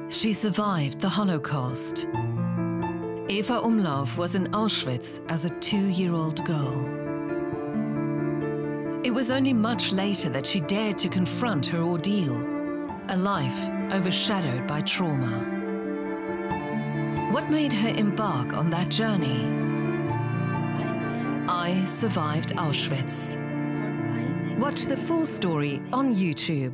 She survived the Holocaust. Eva Umlauf was in Auschwitz as a 2-year-old girl. It was only much later that she dared to confront her ordeal, a life overshadowed by trauma. What made her embark on that journey? I Survived Auschwitz. Watch the full story on YouTube.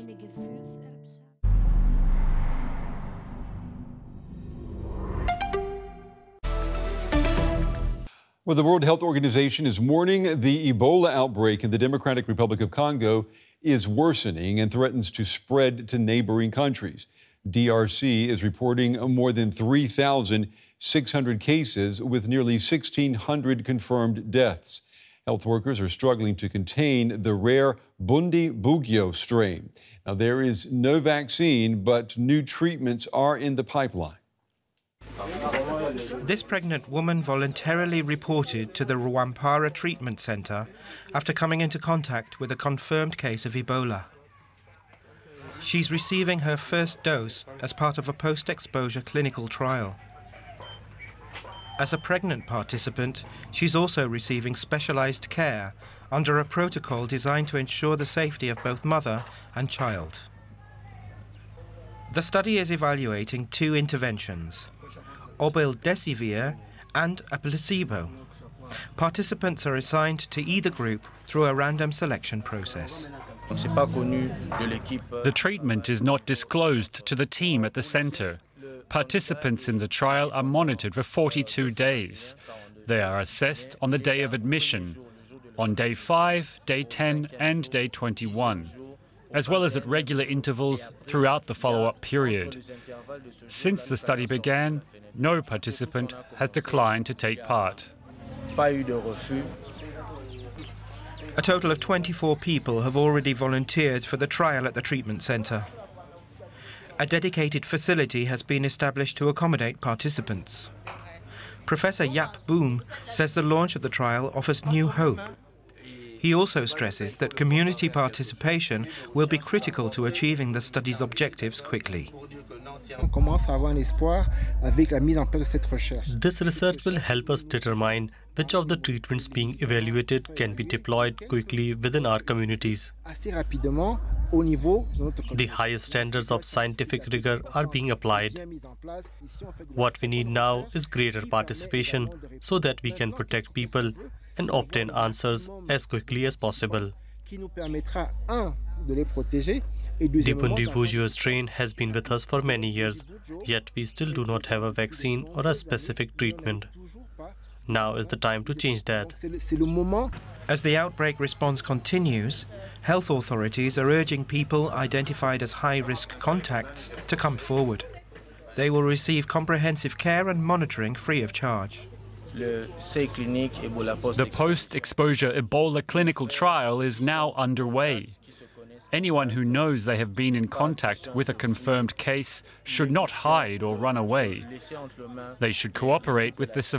Well, the World Health Organization is warning the Ebola outbreak in the Democratic Republic of Congo is worsening and threatens to spread to neighboring countries. DRC is reporting more than 3,600 cases with nearly 1,600 confirmed deaths. Health workers are struggling to contain the rare Bundibugyo strain. Now, there is no vaccine, but new treatments are in the pipeline. This pregnant woman voluntarily reported to the Rwampara Treatment Center after coming into contact with a confirmed case of Ebola. She's receiving her first dose as part of a post-exposure clinical trial. As a pregnant participant, she's also receiving specialized care under a protocol designed to ensure the safety of both mother and child. The study is evaluating 2 interventions: obeldesivir and a placebo. Participants are assigned to either group through a random selection process. The treatment is not disclosed to the team at the center. Participants in the trial are monitored for 42 days. They are assessed on the day of admission, on day 5, day 10 and day 21, as well as at regular intervals throughout the follow-up period. Since the study began, no participant has declined to take part. A total of 24 people have already volunteered for the trial at the treatment centre. A dedicated facility has been established to accommodate participants. Professor Jaap Boom says the launch of the trial offers new hope. He also stresses that community participation will be critical to achieving the study's objectives quickly. This research will help us determine which of the treatments being evaluated can be deployed quickly within our communities. The highest standards of scientific rigor are being applied. What we need now is greater participation so that we can protect people and obtain answers as quickly as possible. The Bundibugyo strain has been with us for many years, yet we still do not have a vaccine or a specific treatment. Now is the time to change that. As the outbreak response continues, health authorities are urging people identified as high-risk contacts to come forward. They will receive comprehensive care and monitoring free of charge. The post-exposure Ebola clinical trial is now underway. Anyone who knows they have been in contact with a confirmed case should not hide or run away. They should cooperate with the